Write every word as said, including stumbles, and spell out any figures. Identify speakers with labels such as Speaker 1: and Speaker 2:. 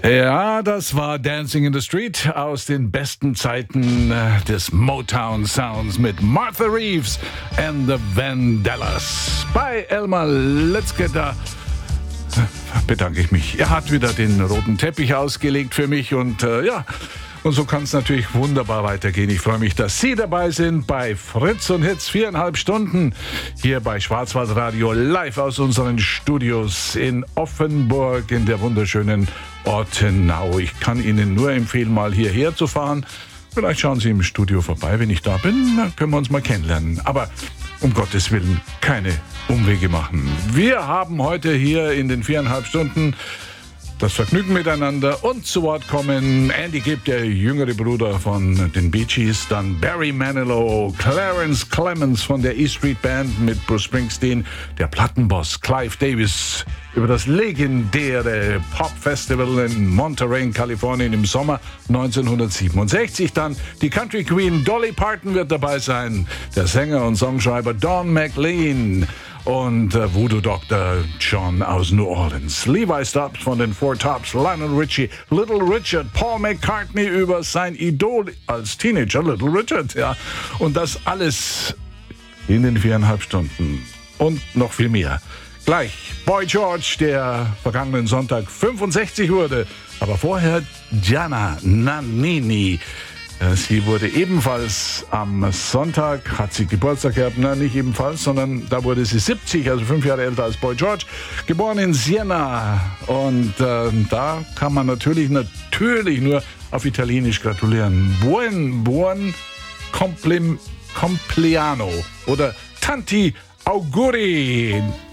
Speaker 1: Ja, das war Dancing in the Street aus den besten Zeiten äh, des Motown Sounds mit Martha Reeves and the Vandellas. Bei Elmar Letzgetter bedanke ich mich. Er hat wieder den roten Teppich ausgelegt für mich und äh, ja, und so kann es natürlich wunderbar weitergehen. Ich freue mich, dass Sie dabei sind bei Fritz und Hits, viereinhalb Stunden hier bei Schwarzwaldradio, live aus unseren Studios in Offenburg in der wunderschönen Ortenau. Ich kann Ihnen nur empfehlen, mal hierher zu fahren. Vielleicht schauen Sie im Studio vorbei, wenn ich da bin, dann können wir uns mal kennenlernen. Aber um Gottes Willen keine Umwege machen. Wir haben heute hier in den viereinhalb Stunden das Vergnügen miteinander und zu Wort kommen Andy Gibb, der jüngere Bruder von den Bee Gees, dann Barry Manilow, Clarence Clemons von der E Street Band mit Bruce Springsteen, der Plattenboss Clive Davis über das legendäre Pop-Festival in Monterey, Kalifornien im Sommer neunzehnhundertsiebenundsechzig. Dann die Country Queen Dolly Parton wird dabei sein, der Sänger und Songschreiber Don McLean und äh, Voodoo-Doktor John aus New Orleans. Levi Stubbs von den Four Tops, Lionel Richie, Little Richard, Paul McCartney über sein Idol als Teenager, Little Richard, ja. Und das alles in den viereinhalb Stunden. Und noch viel mehr. Gleich Boy George, der vergangenen Sonntag fünfundsechzig wurde. Aber vorher Gianna Nannini. Sie wurde ebenfalls am Sonntag, hat sie Geburtstag gehabt, nein, nicht ebenfalls, sondern da wurde sie siebzig, also fünf Jahre älter als Boy George, geboren in Siena. Und äh, da kann man natürlich, natürlich nur auf Italienisch gratulieren. Buon, buon complim, compleanno oder Tanti Auguri.